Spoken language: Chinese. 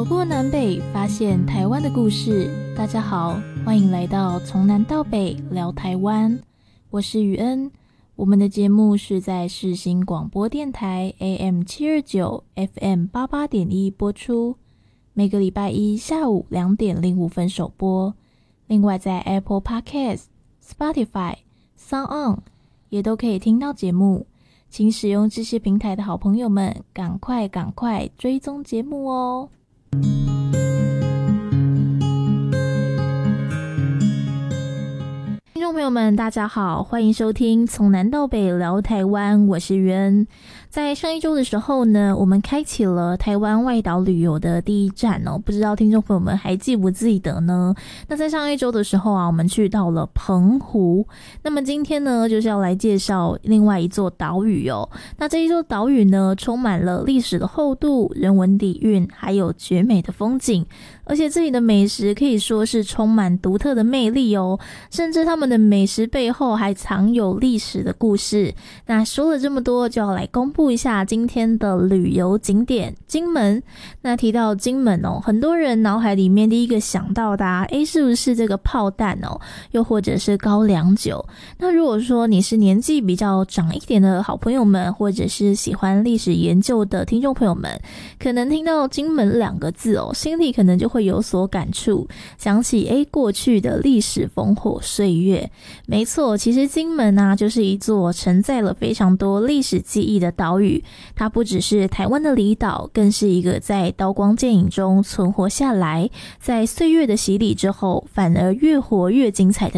走过南北，发现台湾的故事。大家好，欢迎来到从南到北聊台湾，我是雨恩。我们的节目是在世新广播电台 AM729 FM88.1 播出，每个礼拜一下午2点05分首播。另外在 Apple Podcast、Spotify、SoundOn 也都可以听到节目，请使用这些平台的好朋友们赶快追踪节目哦。听众朋友们大家好，欢迎收听从南到北聊台湾，我是袁。在上一周的时候呢，我们开启了台湾外岛旅游的第一站哦，不知道听众朋友们还记不记得呢？那在上一周的时候啊，我们去到了澎湖，那么今天呢就是要来介绍另外一座岛屿哦。那这一座岛屿呢，充满了历史的厚度、人文底蕴，还有绝美的风景，而且这里的美食可以说是充满独特的魅力哦，甚至他们的美食背后还藏有历史的故事。那说了这么多，就要来公布一下今天的旅游景点金门。那提到金门哦，很多人脑海里面第一个想到的是不是这个炮弹哦，又或者是高粱酒。那如果说你是年纪比较长一点的好朋友们，或者是喜欢历史研究的听众朋友们，可能听到金门2个字哦，心里可能就会有所感触，想起过去的历史烽火岁月。没错，其实金门啊，就是一座承载了非常多历史记忆的岛屿。它不只是台湾的离岛，更是一个在刀光剑影中存活下来，在岁月的洗礼之后反而越活越精彩的